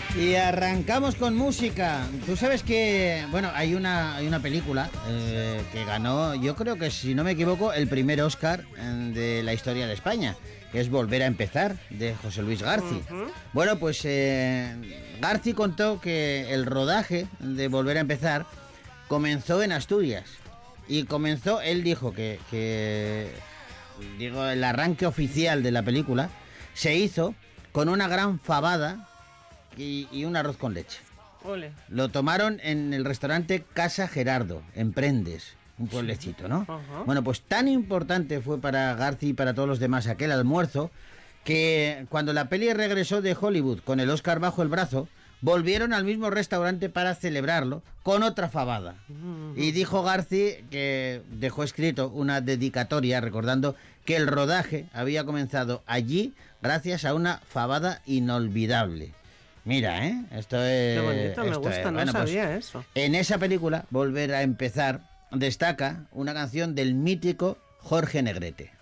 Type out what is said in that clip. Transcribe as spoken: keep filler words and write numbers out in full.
Y arrancamos con música. Tú sabes que, bueno, hay una, hay una película eh, que ganó, yo creo que si no me equivoco, el primer Oscar eh, de la historia de España, que es Volver a empezar, de José Luis Garci. Uh-huh. Bueno, pues eh, Garci contó que el rodaje de Volver a empezar comenzó en Asturias. Y comenzó, él dijo que, que digo, el arranque oficial de la película se hizo con una gran fabada y, y un arroz con leche. Ole. Lo tomaron en el restaurante Casa Gerardo, en Prendes, un pueblecito, ¿no? Uh-huh. Bueno, pues tan importante fue para Garci y para todos los demás aquel almuerzo, que cuando la peli regresó de Hollywood con el Oscar bajo el brazo, volvieron al mismo restaurante para celebrarlo con otra fabada. Uh-huh. Y dijo Garci que dejó escrito una dedicatoria recordando que el rodaje había comenzado allí gracias a una fabada inolvidable. Mira, ¿eh? Esto es... Qué bonito, me esto gusta, es. no Bueno, sabía pues, eso. En esa película, Volver a empezar, destaca una canción del mítico Jorge Negrete.